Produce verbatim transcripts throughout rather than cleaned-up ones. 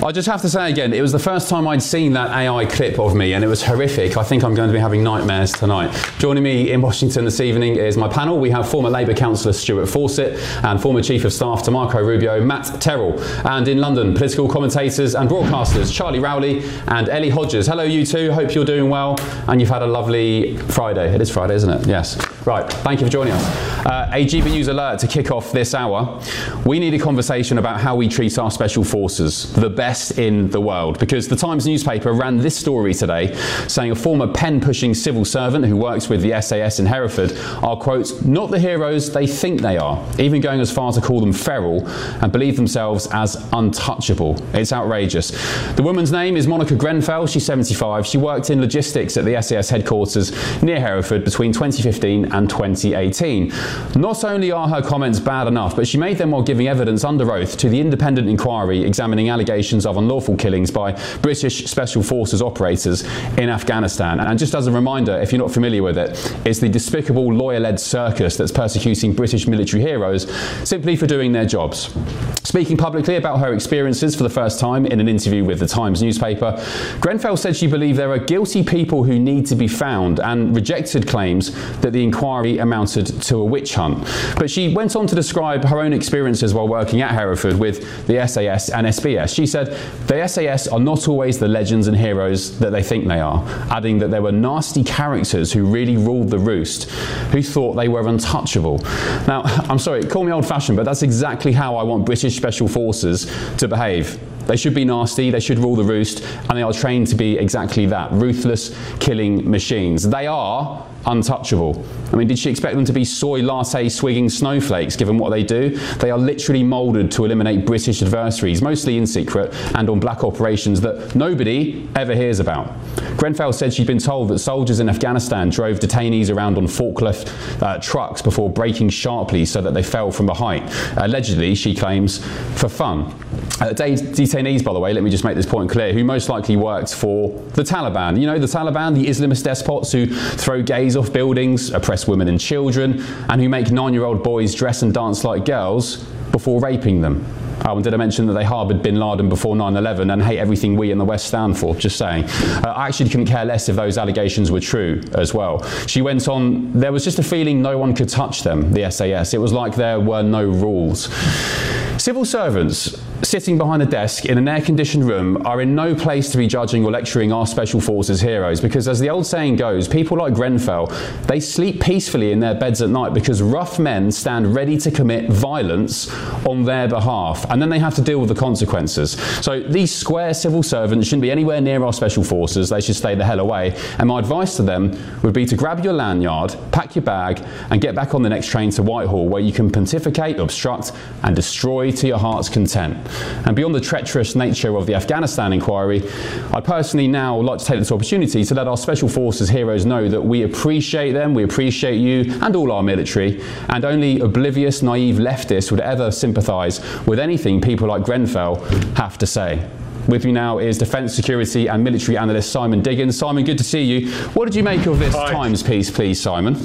I just have to say again, it was the first time I'd seen that A I clip of me and it was horrific. I think I'm going to be having nightmares tonight. Joining me in Washington this evening is my panel. We have former Labour councillor Stuart Fawcett and former Chief of Staff to Marco Rubio, Matt Terrell. And in London, political commentators and broadcasters Charlie Rowley and Ellie Hodges. Hello you two, hope you're doing well and you've had a lovely Friday. It is Friday, isn't it? Yes. Right, thank you for joining us. Uh, a G B News alert to kick off this hour. We need a conversation about how we treat our special forces, the best in the world, because the Times newspaper ran this story today saying a former pen-pushing civil servant who works with the S A S in Hereford are, quote, not the heroes they think they are, even going as far to call them feral and believe themselves as untouchable. It's outrageous. The woman's name is Monica Grenfell. She's seventy-five. She worked in logistics at the S A S headquarters near Hereford between twenty fifteen and twenty eighteen. Not only are her comments bad enough, but she made them while giving evidence under oath to the independent inquiry examining allegations of unlawful killings by British Special Forces operators in Afghanistan. And just as a reminder, if you're not familiar with it, it's the despicable lawyer-led circus that's persecuting British military heroes simply for doing their jobs. Speaking publicly about her experiences for the first time in an interview with the Times newspaper, Grenfell said she believed there are guilty people who need to be found and rejected claims that the inquiry amounted to a witch hunt. But she went on to describe her own experiences while working at Hereford with the S A S and S B S. She said, the S A S are not always the legends and heroes that they think they are, adding that there were nasty characters who really ruled the roost, who thought they were untouchable. Now, I'm sorry, call me old-fashioned, but that's exactly how I want British Special Forces to behave. They should be nasty, they should rule the roost, and they are trained to be exactly that, ruthless killing machines. They are untouchable. I mean, did she expect them to be soy latte swigging snowflakes given what they do? They are literally moulded to eliminate British adversaries, mostly in secret and on black operations that nobody ever hears about. Grenfell said she'd been told that soldiers in Afghanistan drove detainees around on forklift uh, trucks before braking sharply so that they fell from the height. Allegedly, she claims, for fun. Uh, detainees, by the way, let me just make this point clear, who most likely worked for the Taliban. You know, the Taliban, the Islamist despots who throw gays off buildings, oppress women and children, and who make nine-year-old boys dress and dance like girls before raping them. Oh, and did I mention that they harboured bin Laden before nine eleven and hate everything we in the West stand for? Just saying. Uh, I actually couldn't care less if those allegations were true as well. She went on, there was just a feeling no one could touch them, the S A S. It was like there were no rules. Civil servants sitting behind a desk in an air-conditioned room are in no place to be judging or lecturing our special forces heroes, because as the old saying goes, people like Grenfell, they sleep peacefully in their beds at night because rough men stand ready to commit violence on their behalf, and then they have to deal with the consequences. So these square civil servants shouldn't be anywhere near our special forces. They should stay the hell away, and my advice to them would be to grab your lanyard, pack your bag and get back on the next train to Whitehall, where you can pontificate, obstruct and destroy to your heart's content. And beyond the treacherous nature of the Afghanistan inquiry, I personally now like to take this opportunity to let our Special Forces heroes know that we appreciate them, we appreciate you and all our military, and only oblivious, naive leftists would ever sympathise with anything people like Grenfell have to say. With me now is Defence Security and Military Analyst Simon Diggins. Simon, good to see you. What did you make of this Hi. Times piece, please, Simon?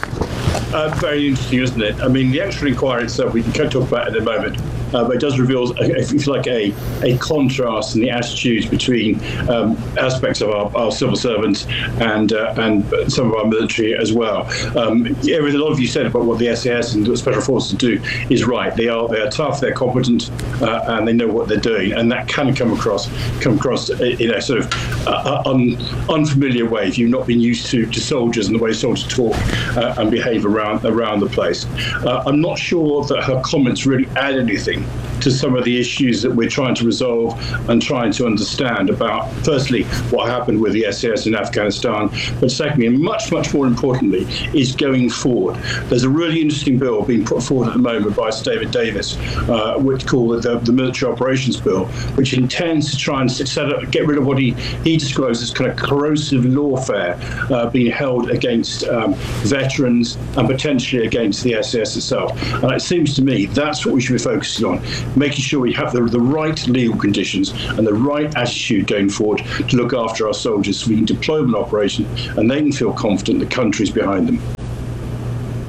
Uh, very interesting, isn't it? I mean, the actual inquiry itself, we can talk about it in a moment, uh, but it does reveal, if you like, a, a contrast in the attitudes between um, aspects of our, our civil servants and uh, and some of our military as well. Um, everything a lot of you said about what the S A S and the Special Forces do is right. They are they are tough, they're competent, uh, and they know what they're doing, and that can come across come across in a sort of uh, un, unfamiliar way if you've not been used to, to soldiers and the way soldiers talk uh, and behave around around the place. Uh, I'm not sure that her comments really add anything to some of the issues that we're trying to resolve and trying to understand about, firstly, what happened with the S A S in Afghanistan, but secondly, and much, much more importantly, is going forward. There's a really interesting bill being put forward at the moment by Sir David Davis, uh, which called the, the Military Operations Bill, which intends to try and set up, get rid of what he, he describes as kind of corrosive lawfare uh, being held against um, veterans and potentially against the S A S itself. And it seems to me that's what we should be focusing on, making sure we have the, the right legal conditions and the right attitude going forward to look after our soldiers so we can deploy them in operation and they can feel confident the country's behind them.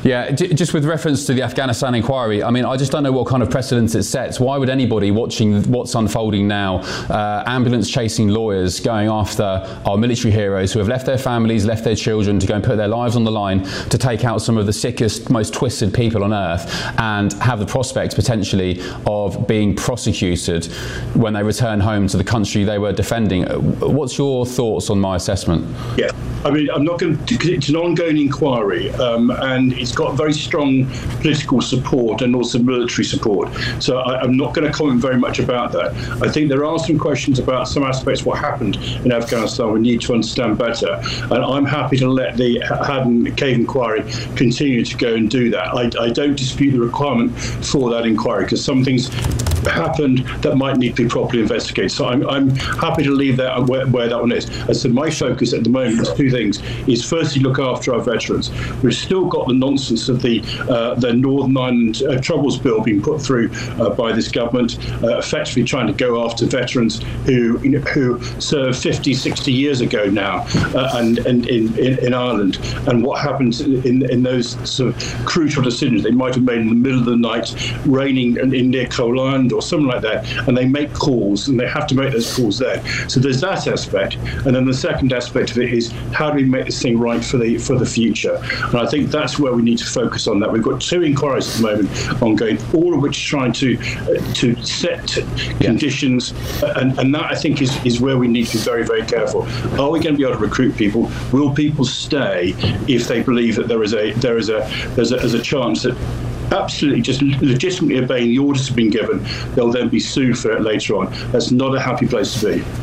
Yeah, j- just with reference to the Afghanistan inquiry, I mean, I just don't know what kind of precedence it sets. Why would anybody watching what's unfolding now, uh, ambulance chasing lawyers going after our military heroes who have left their families, left their children to go and put their lives on the line to take out some of the sickest, most twisted people on earth, and have the prospect potentially of being prosecuted when they return home to the country they were defending? What's your thoughts on my assessment? Yeah, I mean, I'm not going to, it's an ongoing inquiry, um, and it's got very strong political support and also military support. So I, I'm not going to comment very much about that. I think there are some questions about some aspects of what happened in Afghanistan we need to understand better. And I'm happy to let the Haddon Cave inquiry continue to go and do that. I, I don't dispute the requirement for that inquiry, because some things happened that might need to be properly investigated. So I'm, I'm happy to leave that where, where that one is. And so my focus at the moment is two things: is firstly look after our veterans. We've still got the nonsense of the uh, the Northern Ireland uh, Troubles Bill being put through uh, by this government, uh, effectively trying to go after veterans who you know, who served fifty, sixty years ago now, uh, and, and in, in, in Ireland, and what happens in, in those sort of crucial decisions they might have made in the middle of the night, raining in, in near Coal Island or something like that, and they make calls, and they have to make those calls there. So there's that aspect, and then the second aspect of it is how do we make this thing right for the for the future? And I think that's where we need to focus on that. We've got two inquiries at the moment ongoing, all of which are trying to uh, to set yeah. conditions, and, and that I think is, is where we need to be very, very careful. Are we going to be able to recruit people? Will people stay if they believe that there is a there is a there's a, there's a chance that absolutely just legitimately obeying the orders have been given, they'll then be sued for it later on? That's not a happy place to be.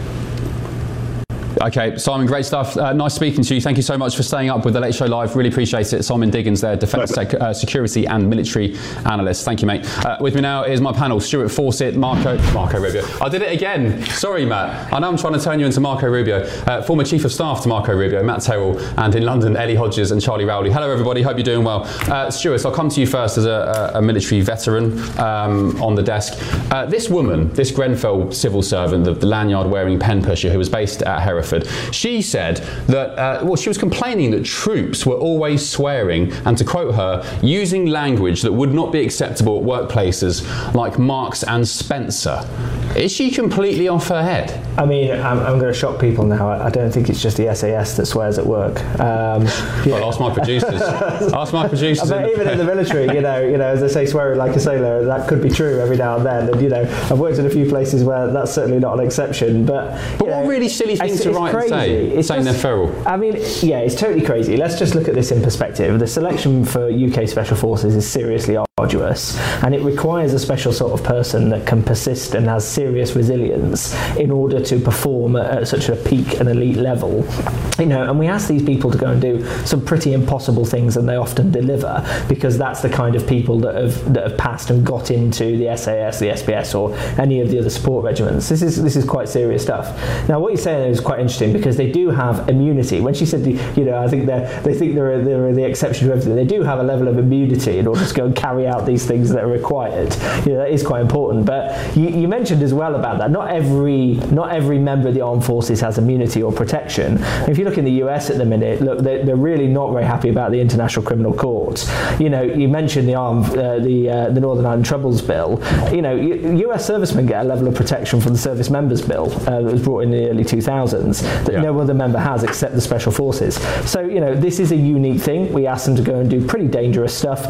Okay, Simon, great stuff. Uh, nice speaking to you. Thank you so much for staying up with the Late Show Live. Really appreciate it. Simon Diggins there, Defence Sec- uh, Security and Military Analyst. Thank you, mate. Uh, with me now is my panel: Stuart Fawcett, Marco Marco Rubio. I did it again. Sorry, Matt. I know I'm trying to turn you into Marco Rubio. Uh, former Chief of Staff to Marco Rubio, Matt Terrell, and in London, Ellie Hodges and Charlie Rowley. Hello, everybody. Hope you're doing well. Uh, Stuart, I'll come to you first as a, a, a military veteran um, on the desk. Uh, this woman, this Grenfell civil servant, the, the lanyard-wearing pen pusher who was based at Hereford, she said that, uh, well, she was complaining that troops were always swearing, and to quote her, using language that would not be acceptable at workplaces like Marks and Spencer. Is she completely off her head? I mean, I'm, I'm going to shock people now. I don't think it's just the S A S that swears at work. Um, yeah. Well, ask my producers. ask my producers. But in even the in the military, you know, you know, as they say, swearing like a sailor, that could be true every now and then. And you know, I've worked in a few places where that's certainly not an exception. But but you know, what really silly thing it's, to it's write crazy. and say, it's saying just, they're feral. I mean, yeah, it's totally crazy. Let's just look at this in perspective. The selection for U K Special Forces is seriously arduous, and it requires a special sort of person that can persist and has serious resilience in order to perform at, at such a peak and elite level. You know, and we ask these people to go and do some pretty impossible things, and they often deliver, because that's the kind of people that have that have passed and got into the S A S, the S B S, or any of the other support regiments. This is this is quite serious stuff. Now, what you're saying is quite interesting, because they do have immunity. When she said, the, you know, I think they they think they're they're the exception to everything. They do have a level of immunity in order to go and carry out these things that are required. You know, that is quite important. But you, you mentioned as well about that. Not every not every member of the armed forces has immunity or protection. If you look in the U S at the minute, look, they're, they're really not very happy about the International Criminal Court. You know, you mentioned the armed, uh, the uh, the Northern Ireland Troubles Bill. You know, U S servicemen get a level of protection from the Service Members Bill uh, that was brought in the early two thousands that yeah. no other member has except the Special Forces. So, you know, this is a unique thing. We asked them to go and do pretty dangerous stuff.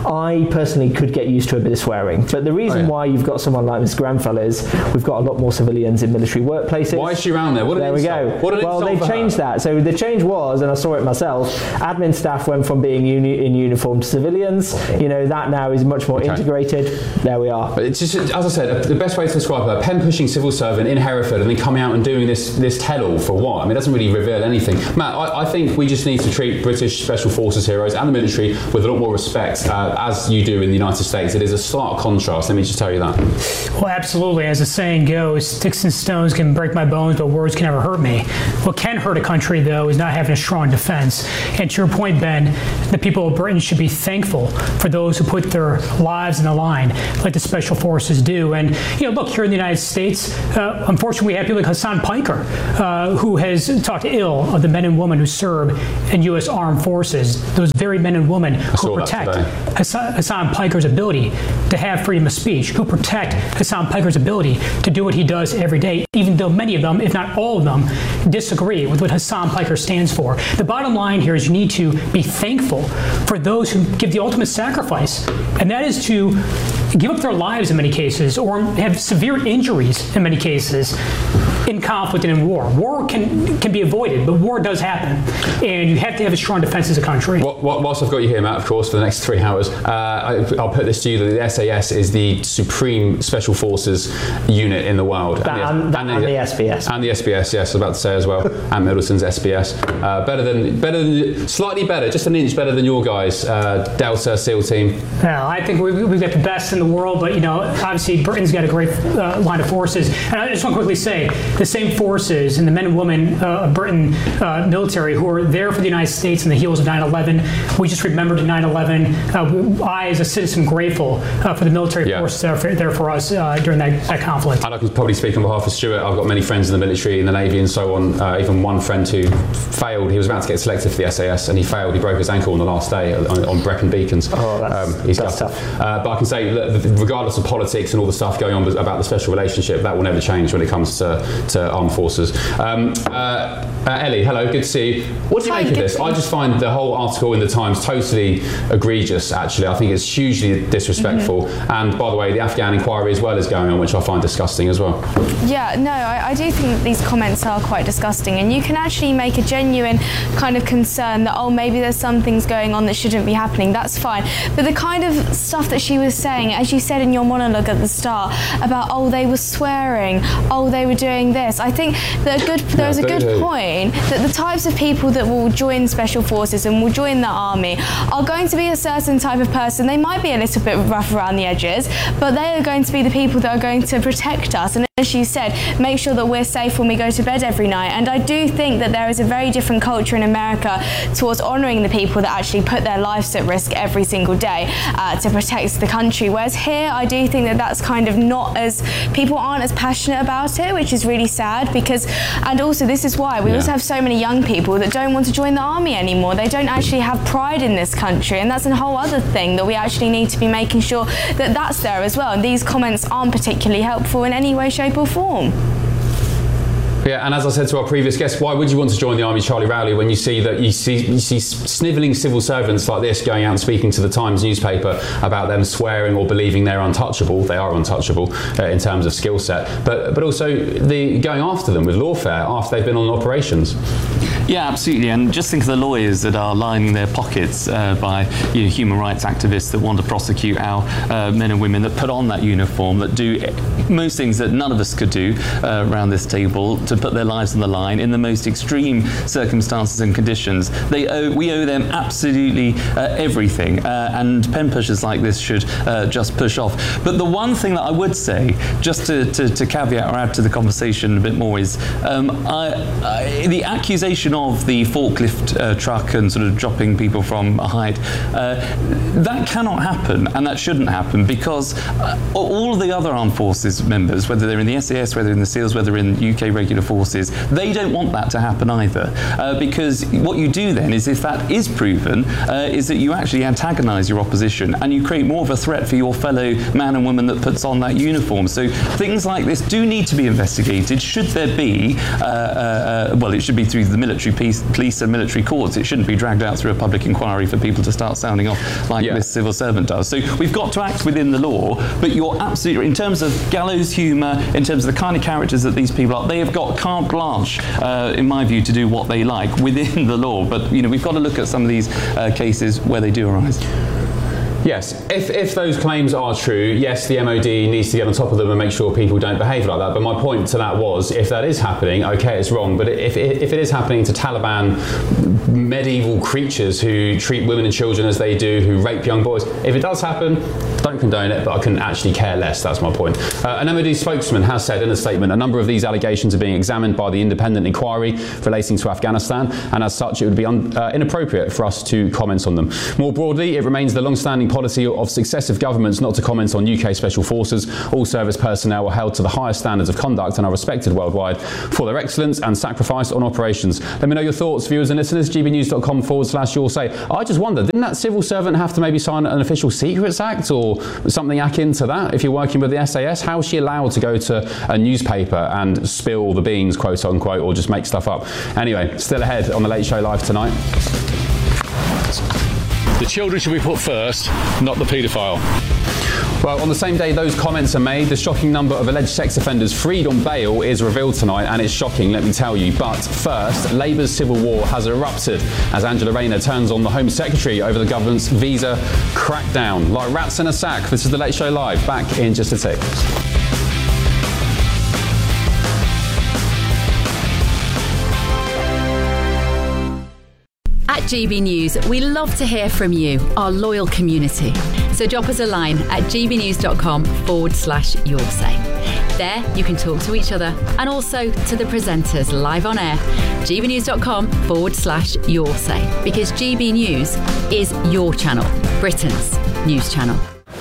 I personally could get used to a bit of swearing, but the reason oh, yeah. why you've got someone like Miss Grenfell is we've got a lot more civilians in military workplaces. Why is she around there? What there we go. What well, they changed her? that. So the change was, and I saw it myself, admin staff went from being uni- in uniform to civilians. You know, that now is much more okay. integrated. There we are. But it's just, as I said, the best way to describe her, pen pushing civil servant in Hereford, and then coming out and doing this this tell-all for what? I mean, it doesn't really reveal anything. Matt, I, I think we just need to treat British Special Forces heroes and the military with a lot more respect, uh, as you do in the United States. It is a stark contrast, let me just tell you that. Well, absolutely. As the saying goes, sticks and stones can break my bones, but words can never hurt me. What can hurt a country, though, is not having a strong defense. And to your point, Ben, the people of Britain should be thankful for those who put their lives in the line, like the Special Forces do. And, you know, look, here in the United States, uh, unfortunately, we have people like Hassan Piker, uh, who has talked ill of the men and women who serve in U S Armed Forces, those very men and women who protect Hassan, Hassan Piker's ability to have freedom of speech, who protect Hassan Piker's ability to do what he does every day, even though many of them, if not all of them, disagree with what Hassan Piker stands for. The bottom line here is you need to be thankful for those who give the ultimate sacrifice, and that is to give up their lives in many cases, or have severe injuries in many cases, in conflict and in war. War can can be avoided, but war does happen, and you have to have a strong defense as a country. Well, whilst I've got you here, Matt, of course, for the next three hours, uh, I, I'll put this to you, that the S A S is the supreme special forces unit in the world. That, and, the, and, and, the, and the S B S. And the S B S, yes, I was about to say as well, and Middleton's S B S. Uh, better than, better than, slightly better, just an inch better than your guys, uh, Delta SEAL team. Yeah, I think we've, we've got the best in the world, but, you know, obviously Britain's got a great uh, line of forces. And I just want to quickly say, the same forces and the men and women uh, of Britain uh, military who are there for the United States in the heels of nine eleven. We just remembered nine eleven. Uh, I, as a citizen, grateful uh, for the military yeah. forces there for, there for us uh, during that, that conflict. And I can probably speak on behalf of Stuart. I've got many friends in the military, in the Navy and so on. Uh, even one friend who failed. He was about to get selected for the S A S and he failed. He broke his ankle on the last day on, on Brecon Beacons. Oh, that's, um, he's that's tough. Uh, but I can say, look, regardless of politics and all the stuff going on about the special relationship, that will never change when it comes to, to armed forces. Um, uh, uh, Ellie, hello, good to see you. What do you Hi, make of this? I just find the whole article in the Times totally egregious, actually. I think it's hugely disrespectful. Mm-hmm. And by the way, the Afghan inquiry as well is going on, which I find disgusting as well. Yeah, no, I, I do think that these comments are quite disgusting, and you can actually make a genuine kind of concern that, oh, maybe there's some things going on that shouldn't be happening. That's fine. But the kind of stuff that she was saying, as you said in your monologue at the start, about, oh, they were swearing, oh, they were doing this, I think that a good, there's yeah, a good point that the types of people that will join special forces and will join the army are going to be a certain type of person. They might be a little bit rough around the edges, but they are going to be the people that are going to protect us. And as you said, make sure that we're safe when we go to bed every night. And I do think that there is a very different culture in America towards honouring the people that actually put their lives at risk every single day uh, to protect the country. Whereas here, I do think that that's kind of not as, people aren't as passionate about it, which is really sad because, and also this is why we yeah. also have so many young people that don't want to join the army anymore. They don't actually have pride in this country, and that's a whole other thing that we actually need to be making sure that that's there as well. And these comments aren't particularly helpful in any way, shape or form. Yeah, and as I said to our previous guest, why would you want to join the army, Charlie Rowley, when you see that you see you see snivelling civil servants like this going out and speaking to the Times newspaper about them swearing or believing they're untouchable? They are untouchable uh, in terms of skill set, but but also the going after them with lawfare after they've been on operations. Yeah, absolutely. And just think of the lawyers that are lining their pockets uh, by you know, human rights activists that want to prosecute our uh, men and women that put on that uniform, that do most things that none of us could do uh, around this table, to put their lives on the line in the most extreme circumstances and conditions. They owe, we owe them absolutely uh, everything. Uh, and pen pushers like this should uh, just push off. But the one thing that I would say, just to, to, to caveat or add to the conversation a bit more, is um, I, I, the accusation of the forklift uh, truck and sort of dropping people from a height, uh, that cannot happen, and that shouldn't happen, because uh, all of the other armed forces members, whether they're in the S A S, whether in the SEALs, whether in U K regular forces, they don't want that to happen either, uh, because what you do then is, if that is proven, uh, is that you actually antagonise your opposition and you create more of a threat for your fellow man and woman that puts on that uniform. So things like this do need to be investigated. Should there be, uh, uh, well, it should be through the military Police, police and military courts. It shouldn't be dragged out through a public inquiry for people to start sounding off like yeah. this civil servant does. So we've got to act within the law, but you're absolutely, in terms of gallows humour, in terms of the kind of characters that these people are, they have got carte blanche, uh, in my view, to do what they like within the law. But, you know, we've got to look at some of these uh, cases where they do arise. Yes, if, if those claims are true, yes, the M O D needs to get on top of them and make sure people don't behave like that. But my point to that was, if that is happening, okay, it's wrong. But if, if it is happening to Taliban medieval creatures who treat women and children as they do, who rape young boys, if it does happen, don't condone it, but I can actually care less. That's my point. Uh, an M O D spokesman has said in a statement, a number of these allegations are being examined by the independent inquiry relating to Afghanistan, and as such, it would be un, uh, inappropriate for us to comment on them. More broadly, it remains the long-standing policy of successive governments not to comment on U K Special Forces. All service personnel are held to the highest standards of conduct and are respected worldwide for their excellence and sacrifice on operations. Let me know your thoughts, viewers and listeners. gbnews.com forward slash your say. I just wonder, didn't that civil servant have to maybe sign an Official Secrets Act or something akin to that if you're working with the S A S? How is she allowed to go to a newspaper and spill the beans, quote unquote, or just make stuff up? Anyway, still ahead on The Late Show Live tonight. The children should be put first, not the paedophile. Well, on the same day those comments are made, the shocking number of alleged sex offenders freed on bail is revealed tonight, and it's shocking, let me tell you. But first, Labour's civil war has erupted as Angela Rayner turns on the Home Secretary over the government's visa crackdown. Like rats in a sack, this is The Late Show Live, back in just a tick. At G B News, we love to hear from you, our loyal community. So drop us a line at gbnews.com forward slash your say. There, you can talk to each other and also to the presenters live on air. gbnews.com forward slash your say. Because G B News is your channel, Britain's news channel.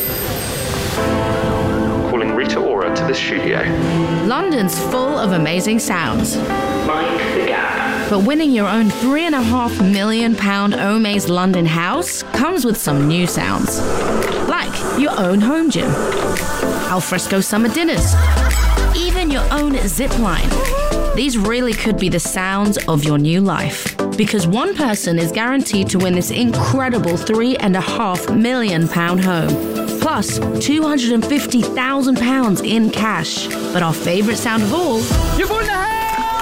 Calling Rita Ora to the studio. London's full of amazing sounds. Mind the gap. But winning your own three and a half million pound Omaze London house comes with some new sounds. Like your own home gym, alfresco summer dinners, even your own zip line. These really could be the sounds of your new life. Because one person is guaranteed to win this incredible three and a half million pound home. Plus two hundred fifty thousand pounds in cash. But our favourite sound of all, you've won the house!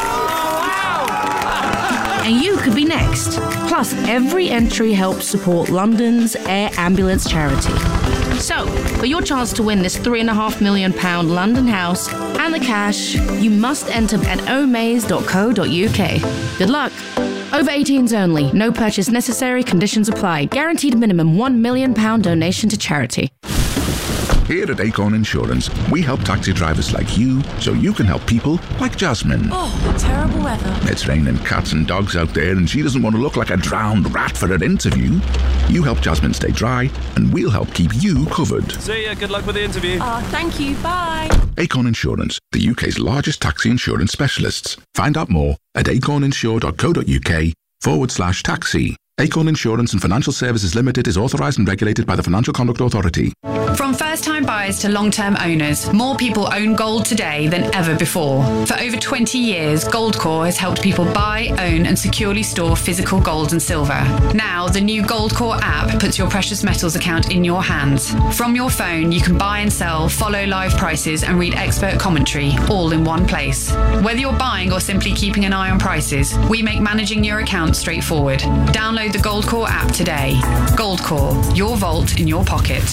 And you could be next. Plus, every entry helps support London's Air Ambulance charity. So, for your chance to win this three and a half million pound London house and the cash, you must enter at omaze dot co dot uk. Good luck. Over eighteens only. No purchase necessary. Conditions apply. Guaranteed minimum one million pound donation to charity. Here at Acorn Insurance, we help taxi drivers like you so you can help people like Jasmine. Oh, terrible weather. It's raining cats and dogs out there and she doesn't want to look like a drowned rat for her interview. You help Jasmine stay dry and we'll help keep you covered. See ya, good luck with the interview. Ah, uh, thank you, bye. Acorn Insurance, the U K's largest taxi insurance specialists. Find out more at acorninsure.co.uk forward slash taxi. Acorn Insurance and Financial Services Limited is authorised and regulated by the Financial Conduct Authority. From first-time buyers to long-term owners, more people own gold today than ever before. For over twenty years, Goldcore has helped people buy, own and securely store physical gold and silver. Now, the new Goldcore app puts your precious metals account in your hands. From your phone, you can buy and sell, follow live prices and read expert commentary, all in one place. Whether you're buying or simply keeping an eye on prices, we make managing your account straightforward. Download the Goldcore app today. Goldcore, your vault in your pocket.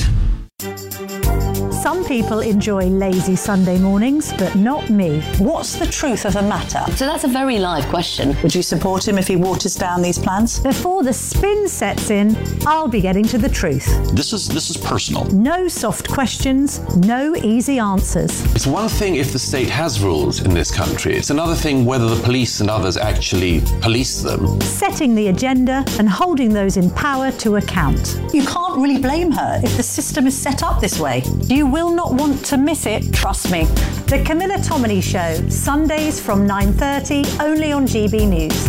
Some people enjoy lazy Sunday mornings, but not me. What's the truth of the matter? So that's a very live question. Would you support him if he waters down these plans? Before the spin sets in, I'll be getting to the truth. This is this is personal. No soft questions, no easy answers. It's one thing if the state has rules in this country. It's another thing whether the police and others actually police them. Setting the agenda and holding those in power to account. You can't really blame her if the system is set up this way. You will not want to miss it, trust me. The Camilla Tominey Show, Sundays from nine thirty, only on G B News.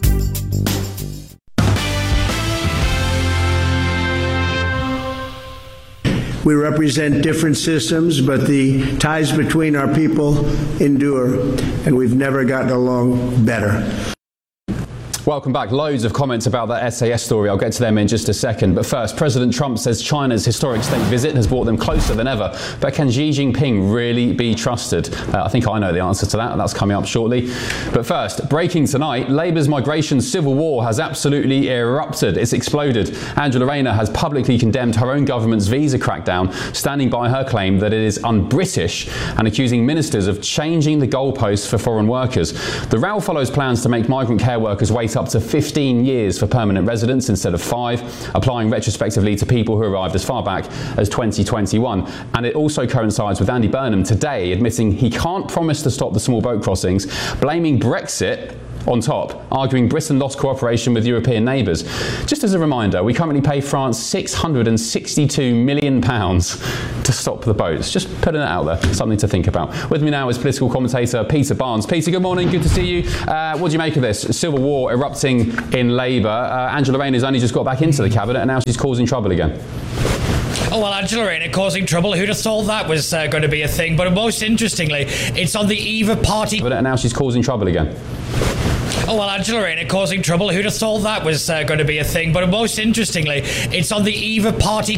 We represent different systems, but the ties between our people endure, and we've never gotten along better. Welcome back. Loads of comments about that S A S story. I'll get to them in just a second. But first, President Trump says China's historic state visit has brought them closer than ever. But can Xi Jinping really be trusted? Uh, I think I know the answer to that. That's coming up shortly. But first, breaking tonight, Labour's migration civil war has absolutely erupted. It's exploded. Angela Rayner has publicly condemned her own government's visa crackdown, standing by her claim that it is un-British and accusing ministers of changing the goalposts for foreign workers. The row follows plans to make migrant care workers wait up to fifteen years for permanent residence instead of five, applying retrospectively to people who arrived as far back as twenty twenty-one. And it also coincides with Andy Burnham today admitting he can't promise to stop the small boat crossings, blaming Brexit on top, arguing Britain lost cooperation with European neighbours. Just as a reminder, we currently pay France six hundred sixty-two million pounds to stop the boats. Just putting it out there, something to think about. With me now is political commentator Peter Barnes. Peter, good morning, good to see you. Uh, what do you make of this? Civil war erupting in Labour. Uh, Angela Rayner's only just got back into the cabinet and now she's causing trouble again. Oh, well, Angela Rayner causing trouble. Who'd have thought that was uh, going to be a thing? But most interestingly, it's on the eve of party... And now she's causing trouble again. Oh, well, Angela Rayner causing trouble. Who'd have thought that was uh, going to be a thing? But most interestingly, it's on the eve of party